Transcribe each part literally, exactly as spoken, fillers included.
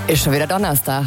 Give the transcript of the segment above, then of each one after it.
Ist schon wieder Donnerstag.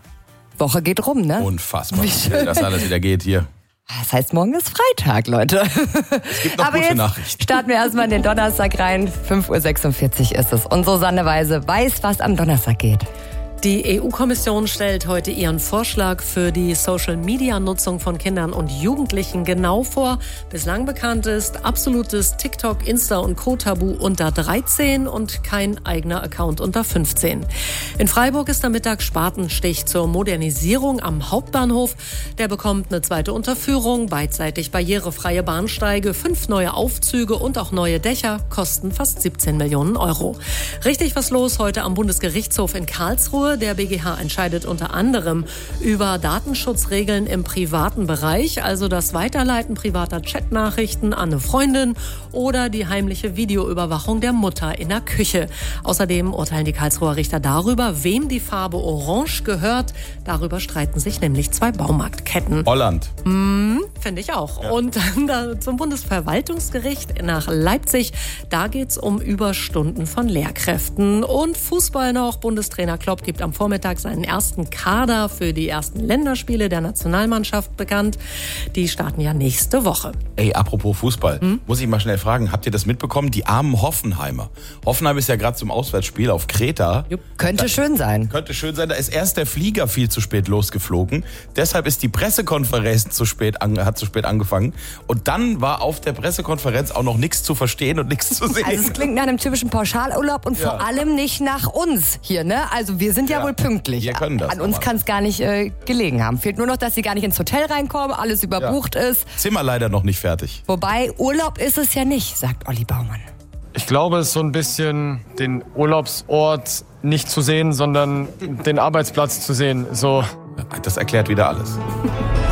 Woche geht rum, ne? Unfassbar, wie schnell das alles wieder geht hier. Das heißt, morgen ist Freitag, Leute. Es gibt noch Aber gute jetzt Nachrichten. starten wir erstmal in den Donnerstag rein. fünf Uhr sechsundvierzig ist es. Und Susanne Weise weiß, was am Donnerstag geht. Die E U-Kommission stellt heute ihren Vorschlag für die Social-Media-Nutzung von Kindern und Jugendlichen genau vor. Bislang bekannt ist absolutes TikTok, Insta und Co-Tabu unter dreizehn und kein eigener Account unter fünfzehn. In Freiburg ist am Mittag Spatenstich zur Modernisierung am Hauptbahnhof. Der bekommt eine zweite Unterführung, beidseitig barrierefreie Bahnsteige, fünf neue Aufzüge und auch neue Dächer, kosten fast siebzehn Millionen Euro. Richtig was los heute am Bundesgerichtshof in Karlsruhe. Der B G H entscheidet unter anderem über Datenschutzregeln im privaten Bereich, also das Weiterleiten privater Chatnachrichten an eine Freundin oder die heimliche Videoüberwachung der Mutter in der Küche. Außerdem urteilen die Karlsruher Richter darüber, wem die Farbe Orange gehört. Darüber streiten sich nämlich zwei Baumarktketten. Holland. Hm, finde ich auch. Ja. Und dann da zum Bundesverwaltungsgericht nach Leipzig. Da geht's um Überstunden von Lehrkräften. Und Fußball noch. Bundestrainer Klopp gibt am Vormittag seinen ersten Kader für die ersten Länderspiele der Nationalmannschaft bekannt. Die starten ja nächste Woche. Ey, apropos Fußball, hm? muss ich mal schnell fragen, habt ihr das mitbekommen? Die armen Hoffenheimer. Hoffenheim ist ja gerade zum Auswärtsspiel auf Kreta. Jupp. Könnte da, schön sein. Könnte schön sein. Da ist erst der Flieger viel zu spät losgeflogen. Deshalb ist die Pressekonferenz zu spät an, hat zu spät angefangen. Und dann war auf der Pressekonferenz auch noch nichts zu verstehen und nichts zu sehen. Also es klingt nach einem typischen Pauschalurlaub und ja. vor allem nicht nach uns hier, ne? Also wir sind ja, ja wohl pünktlich. Wir können das. An uns kann es gar nicht äh, gelegen haben. Fehlt nur noch, dass sie gar nicht ins Hotel reinkommen, alles überbucht ja. ist. Zimmer leider noch nicht fertig. Wobei, Urlaub ist es ja nicht, sagt Olli Baumann. Ich glaube, es ist so ein bisschen den Urlaubsort nicht zu sehen, sondern den Arbeitsplatz zu sehen. So. Das erklärt wieder alles.